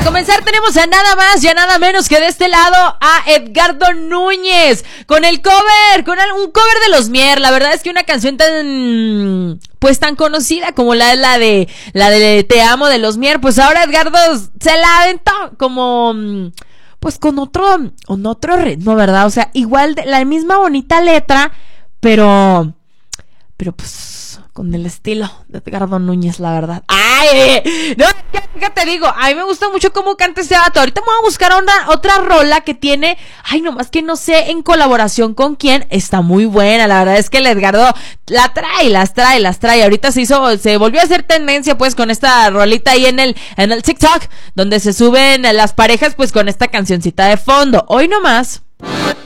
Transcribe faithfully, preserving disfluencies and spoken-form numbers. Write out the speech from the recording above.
Para comenzar tenemos a nada más y a nada menos que de este lado a Edgardo Núñez con el cover, con un cover de Los Mier. La verdad es que una canción tan, pues tan conocida como la, la de la de Te Amo de Los Mier, pues ahora Edgardo se la aventó como, pues con otro, con otro ritmo, ¿verdad? O sea, igual de la misma bonita letra, pero, pero pues con el estilo de Edgardo Núñez, la verdad. ¡Ay! No, ya te digo, a mí me gusta mucho cómo canta este vato. Ahorita me voy a buscar una, otra rola que tiene, ay, nomás que no sé en colaboración con quién. Está muy buena, la verdad es que el Edgardo la trae, las trae, las trae. Ahorita se hizo, se volvió a hacer tendencia pues con esta rolita ahí en el, en el TikTok, donde se suben las parejas pues con esta cancioncita de fondo. Hoy nomás.